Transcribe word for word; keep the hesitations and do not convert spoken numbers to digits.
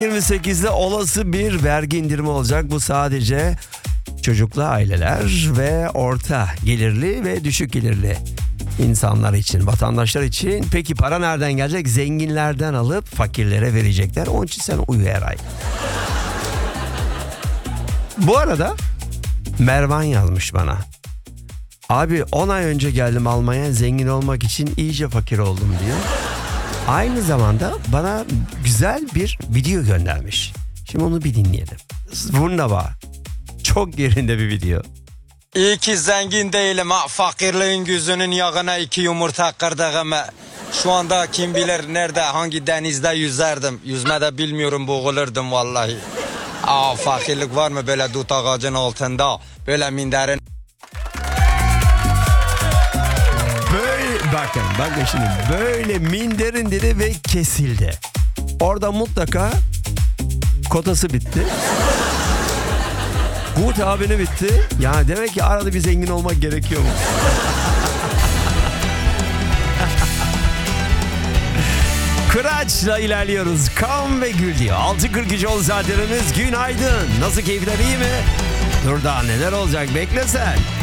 yirmi sekizde olası bir vergi indirimi olacak. Bu sadece çocuklu aileler ve orta gelirli ve düşük gelirli insanlar için, vatandaşlar için. Peki para nereden gelecek? Zenginlerden alıp fakirlere verecekler. Onun için sen uyu Eray. Bu arada Mervan yazmış bana. Abi on ay önce geldim Almanya'ya, zengin olmak için iyice fakir oldum diyor. Aynı zamanda bana güzel bir video göndermiş. Şimdi onu bir dinleyelim. Wunderbar. Çok yerinde bir video. İyi ki zengin değilim ha. Fakirliğin gözünün yağına iki yumurta kırdığımı. Şu anda kim bilir nerede, hangi denizde yüzerdim. Yüzme de bilmiyorum, boğulurdum vallahi. Aa, fakirlik var mı böyle dut ağacın altında? Böyle minderin... Böyle bakın bakın şimdi böyle minderin dedi ve kesildi. Orada mutlaka kotası bitti. Gut abine bitti. Ya demek ki arada bir zengin olmak gerekiyor mu? Kıraç'la ilerliyoruz. Kan ve Gül diyor. altı kırk üç oldu saatlerimiz. Günaydın. Nasıl, keyifler iyi mi? Dur daha neler olacak, bekle sen.